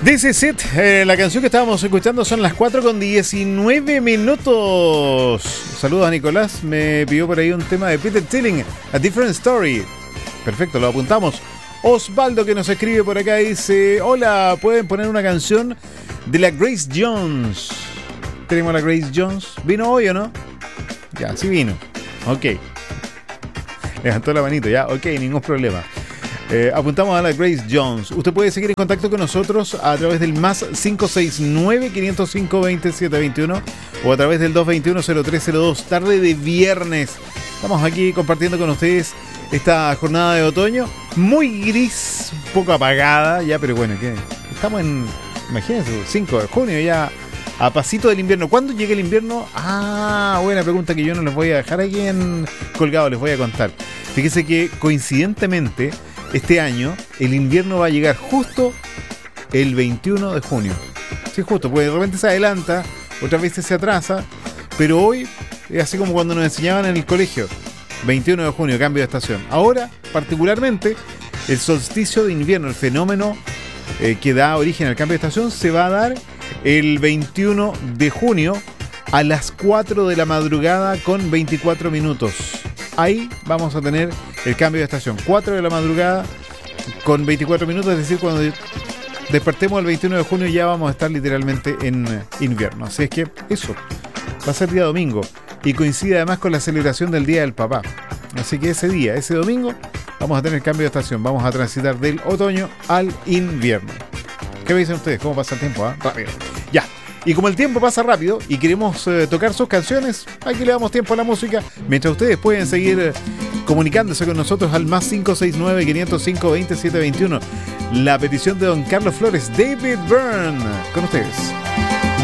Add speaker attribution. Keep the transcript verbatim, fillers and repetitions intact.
Speaker 1: This is it. Eh, la canción que estábamos escuchando son las cuatro con diecinueve minutos. Saludos a Nicolás. Me pidió por ahí un tema de Peter Tilling, A Different Story. Perfecto, lo apuntamos. Osvaldo, que nos escribe por acá, dice: hola, ¿pueden poner una canción de la Grace Jones? Tenemos a la Grace Jones. ¿Vino hoy o no? Ya, sí vino. Ok. Levantó la manito, ya, ok, ningún problema. Eh, apuntamos a la Grace Jones. Usted puede seguir en contacto con nosotros a través del más cinco seis nueve, quinientos cinco, veintisiete veintiuno o a través del dos veintiuno, cero tres cero dos. Tarde de viernes. Estamos aquí compartiendo con ustedes esta jornada de otoño. Muy gris, un poco apagada ya, pero bueno, ¿qué? Estamos en, imagínense, cinco de junio ya, a pasito del invierno. ¿Cuándo llega el invierno? Ah, buena pregunta que yo no les voy a dejar aquí en colgado, les voy a contar. Fíjese que coincidentemente este año el invierno va a llegar justo el veintiuno de junio. Sí, justo, porque de repente se adelanta, otras veces se atrasa, pero hoy es así como cuando nos enseñaban en el colegio. veintiuno de junio, cambio de estación. Ahora, particularmente, el solsticio de invierno, el fenómeno eh, que da origen al cambio de estación, se va a dar el veintiuno de junio a las cuatro de la madrugada con veinticuatro minutos. Ahí vamos a tener el cambio de estación. cuatro de la madrugada con veinticuatro minutos, es decir, cuando despertemos el veintiuno de junio ya vamos a estar literalmente en invierno. Así es que eso va a ser día domingo y coincide además con la celebración del Día del Papá. Así que ese día, ese domingo, vamos a tener cambio de estación. Vamos a transitar del otoño al invierno. ¿Qué me dicen ustedes? ¿Cómo pasa el tiempo? ¿Eh? Rápido. Ya. Y como el tiempo pasa rápido y queremos eh, tocar sus canciones, aquí le damos tiempo a la música, mientras ustedes pueden seguir eh, comunicándose con nosotros al más cinco seis nueve, quinientos cinco, veintisiete veintiuno. La petición de don Carlos Flores, David Byrne, con ustedes.